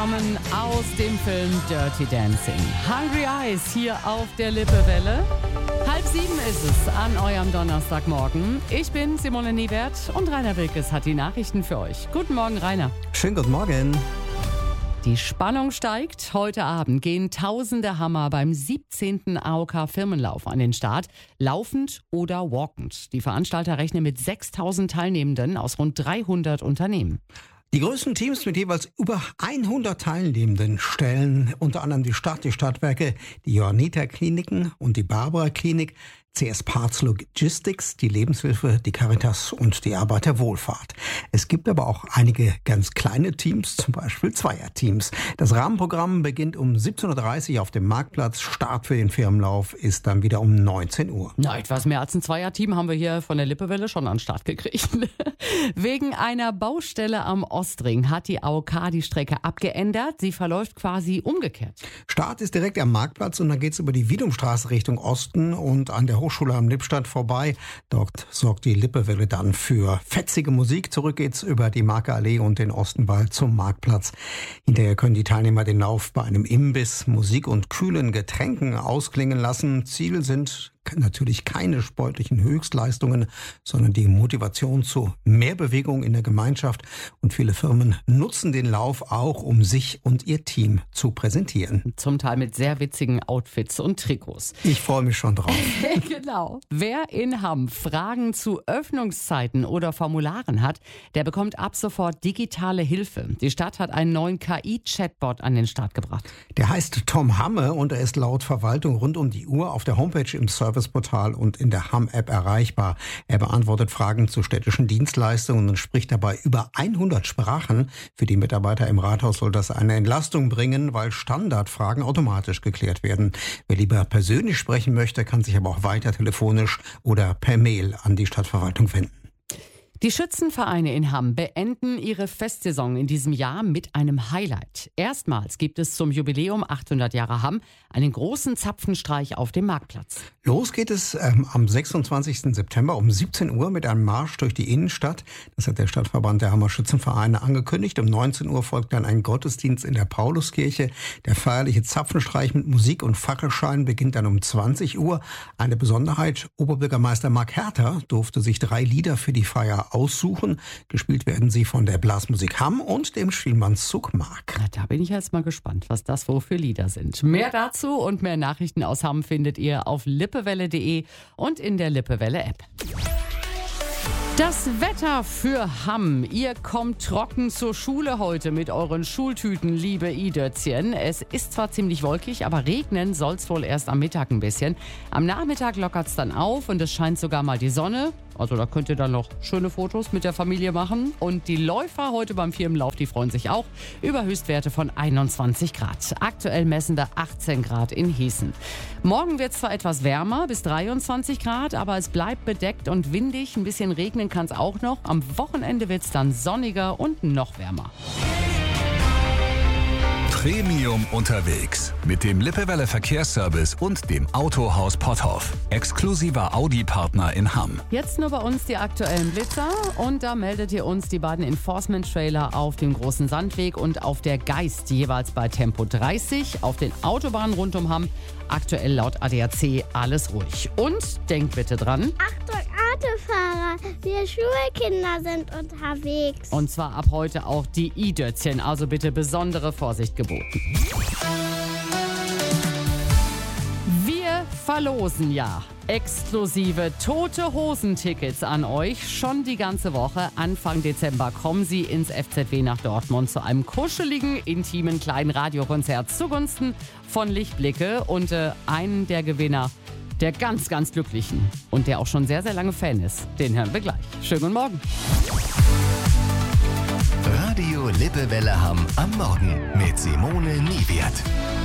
Namen aus dem Film Dirty Dancing. Hungry Eyes hier auf der Lippewelle. 6:30 ist es an eurem Donnerstagmorgen. Ich bin Simone Niebert und Rainer Wilkes hat die Nachrichten für euch. Guten Morgen, Rainer. Schönen guten Morgen. Die Spannung steigt. Heute Abend gehen tausende Hammer beim 17. AOK-Firmenlauf an den Start. Laufend oder walkend. Die Veranstalter rechnen mit 6.000 Teilnehmenden aus rund 300 Unternehmen. Die größten Teams mit jeweils über 100 Teilnehmenden stellen unter anderem die Stadtwerke, die Johanniter Kliniken und die Barbara Klinik, CS Parts Logistics, die Lebenshilfe, die Caritas und die Arbeiterwohlfahrt. Es gibt aber auch einige ganz kleine Teams, zum Beispiel Zweierteams. Das Rahmenprogramm beginnt um 17.30 Uhr auf dem Marktplatz. Start für den Firmenlauf ist dann wieder um 19 Uhr. Na, etwas mehr als ein Zweierteam haben wir hier von der Lippewelle schon an den Start gekriegt. Wegen einer Baustelle am Ostring hat die AOK die Strecke abgeändert. Sie verläuft quasi umgekehrt. Start ist direkt am Marktplatz und dann geht's über die Wiedumstraße Richtung Osten und an der Hochschule am Lippstadt vorbei. Dort sorgt die Lippewelle dann für fetzige Musik. Zurück geht's über die Marke-Allee und den Ostenwall zum Marktplatz. Hinterher können die Teilnehmer den Lauf bei einem Imbiss, Musik und kühlen Getränken ausklingen lassen. Ziel sind natürlich keine sportlichen Höchstleistungen, sondern die Motivation zu mehr Bewegung in der Gemeinschaft. Und viele Firmen nutzen den Lauf auch, um sich und ihr Team zu präsentieren. Zum Teil mit sehr witzigen Outfits und Trikots. Ich freue mich schon drauf. Genau. Wer in Hamm Fragen zu Öffnungszeiten oder Formularen hat, der bekommt ab sofort digitale Hilfe. Die Stadt hat einen neuen KI-Chatbot an den Start gebracht. Der heißt Tom Hamme und er ist laut Verwaltung rund um die Uhr auf der Homepage im Serviceportal und in der Hamm-App erreichbar. Er beantwortet Fragen zu städtischen Dienstleistungen und spricht dabei über 100 Sprachen. Für die Mitarbeiter im Rathaus soll das eine Entlastung bringen, weil Standardfragen automatisch geklärt werden. Wer lieber persönlich sprechen möchte, kann sich aber auch weiter telefonisch oder per Mail an die Stadtverwaltung wenden. Die Schützenvereine in Hamm beenden ihre Festsaison in diesem Jahr mit einem Highlight. Erstmals gibt es zum Jubiläum 800 Jahre Hamm einen großen Zapfenstreich auf dem Marktplatz. Los geht es am 26. September um 17 Uhr mit einem Marsch durch die Innenstadt. Das hat der Stadtverband der Hammer Schützenvereine angekündigt. Um 19 Uhr folgt dann ein Gottesdienst in der Pauluskirche. Der feierliche Zapfenstreich mit Musik und Fackelschein beginnt dann um 20 Uhr. Eine Besonderheit: Oberbürgermeister Marc Herter durfte sich 3 Lieder für die Feier aussuchen. Gespielt werden sie von der Blasmusik Hamm und dem Spielmannszug Mark. Na, da bin ich jetzt mal gespannt, was das wohl für Lieder sind. Mehr dazu und mehr Nachrichten aus Hamm findet ihr auf lippewelle.de und in der Lippewelle-App. Das Wetter für Hamm. Ihr kommt trocken zur Schule heute mit euren Schultüten, liebe i-Dötzchen. Es ist zwar ziemlich wolkig, aber regnen soll's wohl erst am Mittag ein bisschen. Am Nachmittag lockert's dann auf und es scheint sogar mal die Sonne. Also da könnt ihr dann noch schöne Fotos mit der Familie machen. Und die Läufer heute beim Firmenlauf, die freuen sich auch über Höchstwerte von 21 Grad. Aktuell messen wir 18 Grad in Hessen. Morgen wird es zwar etwas wärmer, bis 23 Grad, aber es bleibt bedeckt und windig. Ein bisschen regnen kann es auch noch. Am Wochenende wird es dann sonniger und noch wärmer. Premium unterwegs mit dem Lippewelle Verkehrsservice und dem Autohaus Potthoff. Exklusiver Audi-Partner in Hamm. Jetzt nur bei uns die aktuellen Blitzer und da meldet ihr uns die beiden Enforcement-Trailer auf dem Großen Sandweg und auf der Geist, jeweils bei Tempo 30, auf den Autobahnen rund um Hamm. Aktuell laut ADAC alles ruhig. Und denkt bitte dran: Achtung, Autofahrer, wir Schulkinder sind unterwegs. Und zwar ab heute auch die i-Dötzchen, also bitte besondere Vorsicht geboten. Wir verlosen ja exklusive Tote-Hosen-Tickets an euch. Schon die ganze Woche. Anfang Dezember kommen sie ins FZW nach Dortmund zu einem kuscheligen, intimen kleinen Radiokonzert zugunsten von Lichtblicke. Und einen der Gewinner, der ganz, ganz Glücklichen und der auch schon sehr, sehr lange Fan ist, den hören wir gleich. Schönen guten Morgen. Radio Lippewelle Hamm am Morgen mit Simone Niebert.